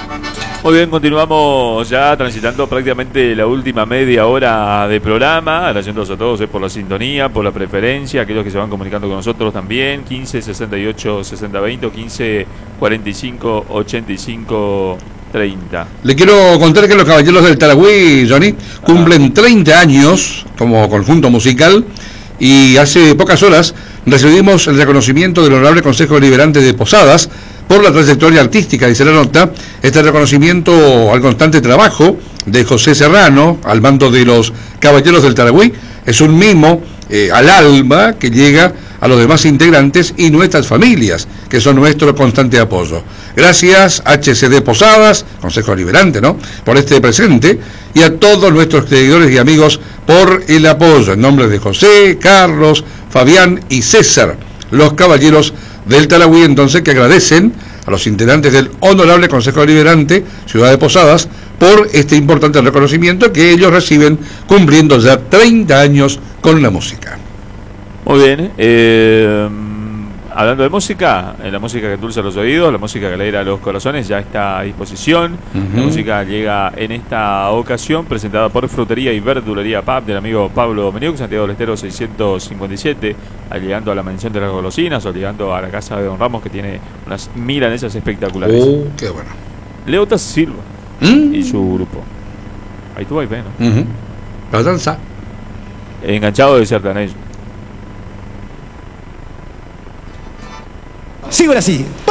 Muy bien, continuamos ya transitando prácticamente la última media hora de programa. Agradeciéndolos a todos por la sintonía, por la preferencia, aquellos que se van comunicando con nosotros también. 15 68 60 20 o 15 45 85 30. Le quiero contar que los Caballeros del Taragüí, Johnny, cumplen 30 años como conjunto musical y hace pocas horas recibimos el reconocimiento del Honorable Consejo Deliberante de Posadas por la trayectoria artística, dice la nota. Este reconocimiento al constante trabajo de José Serrano al mando de los Caballeros del Taragüí es un mimo al alma que llega a los demás integrantes y nuestras familias, que son nuestro constante apoyo. Gracias, HCD Posadas, Consejo Deliberante, ¿no?, por este presente, y a todos nuestros seguidores y amigos por el apoyo. En nombre de José, Carlos, Fabián y César, los Caballeros del Taragüí, entonces, que agradecen a los integrantes del Honorable Consejo Deliberante, Ciudad de Posadas, por este importante reconocimiento que ellos reciben cumpliendo ya 30 años con la música. Muy bien, hablando de música, la música que endulza los oídos, la música que alegra los corazones, ya está a disposición. La música llega en esta ocasión presentada por Frutería y Verdulería Pub del amigo Pablo Meniuk, Santiago del Estero 657, llegando a la Mansión de las Golosinas o llegando a la casa de Don Ramos, que tiene unas milanesas espectaculares. Qué bueno. Leotas Silva y su grupo. Ahí tú ahí ven, ¿no? La danza. Enganchado de Sertanejo. Sí, ahora sí.